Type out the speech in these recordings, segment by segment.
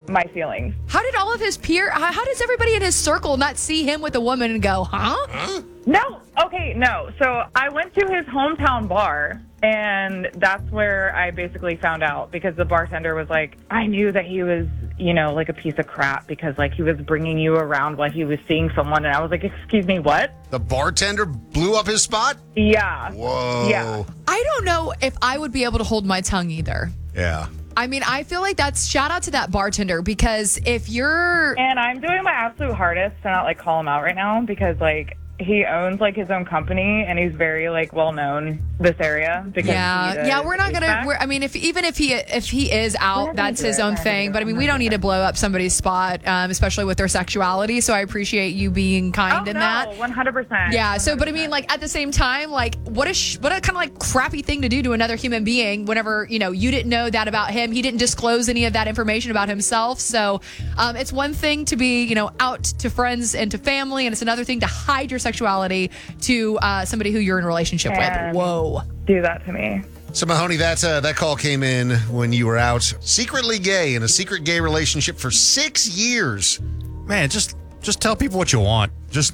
my feelings. How did all of his how does everybody in his circle not see him with a woman and go, huh? No. Okay, no. So I went to his hometown bar, and that's where I basically found out, because the bartender was like, I knew that he was, like a piece of crap, because like he was bringing you around while he was seeing someone. And I was like, excuse me, what? The bartender blew up his spot? Yeah. Whoa. Yeah. I don't know if I would be able to hold my tongue either. Yeah. I mean, I feel like that's shout out to that bartender, because if you're... And I'm doing my absolute hardest to not like call him out right now, because like he owns like his own company, and he's very like well known this area. Because we're not gonna. I mean, if he is out, that's his own thing. But I mean, we don't need to blow up somebody's spot, especially with their sexuality. So I appreciate you being kind in that. 100%. Yeah. So, but I mean, like at the same time, like what a kind of like crappy thing to do to another human being. Whenever you didn't know that about him, he didn't disclose any of that information about himself. So it's one thing to be out to friends and to family, and it's another thing to hide your sexuality to somebody who you're in a relationship with. Whoa. Do that to me. So, Mahoney, that call came in when you were out secretly gay in a secret gay relationship for 6 years. Man, just tell people what you want. Just,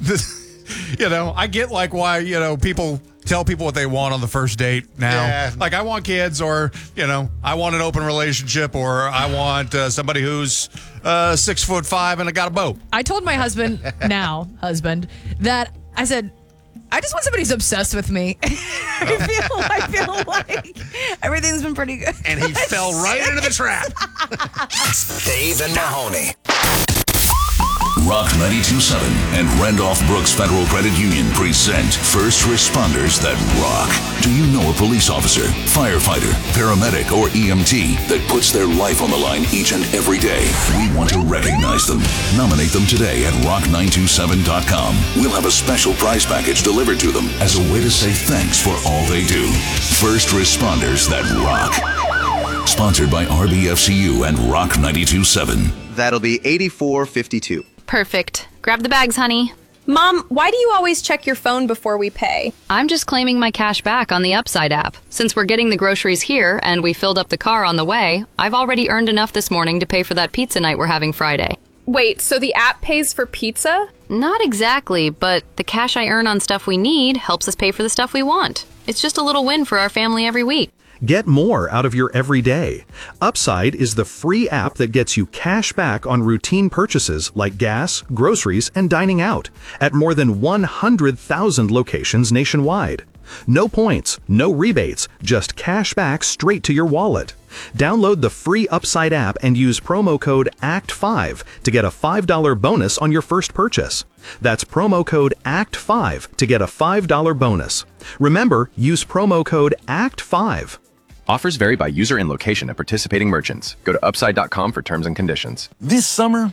I get like why, people tell people what they want on the first date now. Yeah. Like, I want kids, or, I want an open relationship, or I want somebody who's 6'5" and I got a boat. I told my husband, that I said, I just want somebody who's obsessed with me. I feel like everything's been pretty good. And he fell right into the trap. Dave and Mahoney. Rock 92.7 and Randolph Brooks Federal Credit Union present First Responders That Rock. Do you know a police officer, firefighter, paramedic, or EMT that puts their life on the line each and every day? We want to recognize them. Nominate them today at rock927.com. We'll have a special prize package delivered to them as a way to say thanks for all they do. First Responders That Rock. Sponsored by RBFCU and Rock 92.7. That'll be $84.52. Perfect. Grab the bags, honey. Mom, why do you always check your phone before we pay? I'm just claiming my cash back on the Upside app. Since we're getting the groceries here and we filled up the car on the way, I've already earned enough this morning to pay for that pizza night we're having Friday. Wait, so the app pays for pizza? Not exactly, but the cash I earn on stuff we need helps us pay for the stuff we want. It's just a little win for our family every week. Get more out of your everyday. Upside is the free app that gets you cash back on routine purchases like gas, groceries, and dining out at more than 100,000 locations nationwide. No points, no rebates, just cash back straight to your wallet. Download the free Upside app and use promo code ACT5 to get a $5 bonus on your first purchase. That's promo code ACT5 to get a $5 bonus. Remember, use promo code ACT5. Offers vary by user and location at participating merchants. Go to upside.com for terms and conditions. This summer,